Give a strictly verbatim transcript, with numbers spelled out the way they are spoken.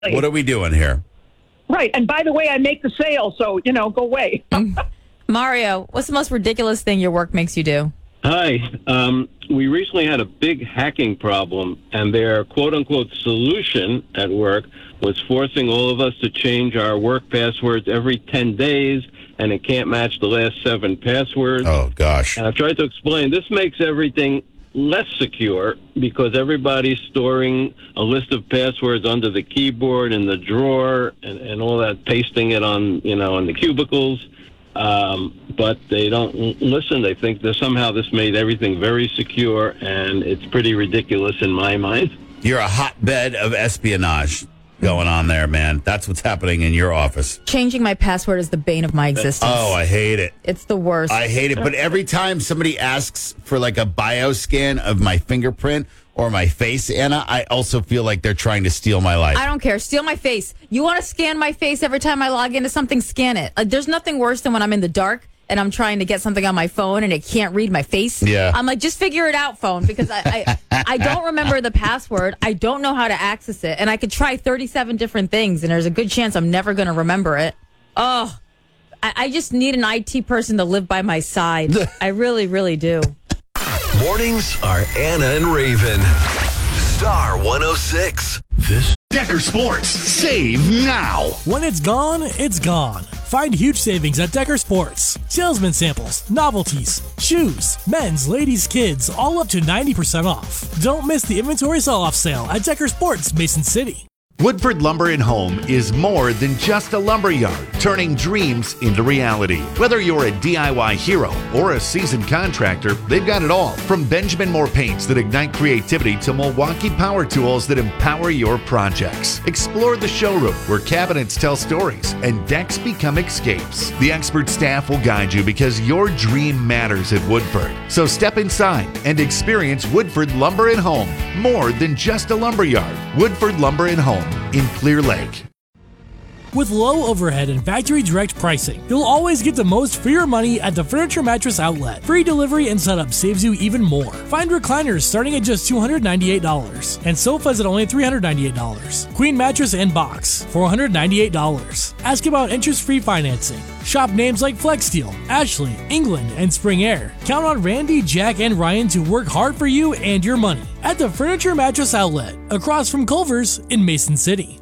What are we doing here? Right. And by the way, I make the sale, so, you know, go away. Mario, what's the most ridiculous thing your work makes you do? Hi. Um, we recently had a big hacking problem, and their quote-unquote solution at work was forcing all of us to change our work passwords every ten days, and it can't match the last seven passwords. Oh, gosh. And I've tried to explain, this makes everything less secure because everybody's storing a list of passwords under the keyboard in the drawer and, and all that, pasting it on, you know, on the cubicles. Um, but they don't listen. They think that somehow this made everything very secure, and it's pretty ridiculous in my mind. You're a hotbed of espionage going on there, man. That's what's happening in your office. Changing my password is the bane of my existence. Oh, I hate it. It's the worst. I hate it. But every time somebody asks for like a bioscan of my fingerprint or my face, Anna, I also feel like they're trying to steal my life. I don't care. Steal my face. You want to scan my face every time I log into something, scan it. Like, there's nothing worse than when I'm in the dark and I'm trying to get something on my phone and it can't read my face. Yeah. I'm like, just figure it out, phone, because I, I, I don't remember the password. I don't know how to access it. And I could try thirty-seven different things, and there's a good chance I'm never going to remember it. Oh, I, I just need an I T person to live by my side. I really, really do. Mornings are Anna and Raven. Star one oh six. This Decker Sports. Save now. When it's gone, it's gone. Find huge savings at Decker Sports. Salesman samples, novelties, shoes, men's, ladies, kids, all up to ninety percent off. Don't miss the inventory sell-off sale at Decker Sports, Mason City. Woodford Lumber and Home is more than just a lumberyard, turning dreams into reality. Whether you're a D I Y hero or a seasoned contractor, they've got it all. From Benjamin Moore paints that ignite creativity to Milwaukee power tools that empower your projects. Explore the showroom where cabinets tell stories and decks become escapes. The expert staff will guide you because your dream matters at Woodford. So step inside and experience Woodford Lumber and Home, more than just a lumberyard. Woodford Lumber and Home in Clear Lake. With low overhead and factory direct pricing, you'll always get the most for your money at the Furniture Mattress Outlet. Free delivery and setup saves you even more. Find recliners starting at just two hundred ninety-eight dollars and sofas at only three hundred ninety-eight dollars. Queen mattress and box, four hundred ninety-eight dollars. Ask about interest-free financing. Shop names like FlexSteel, Ashley, England, and Spring Air. Count on Randy, Jack, and Ryan to work hard for you and your money at the Furniture Mattress Outlet, across from Culver's in Mason City.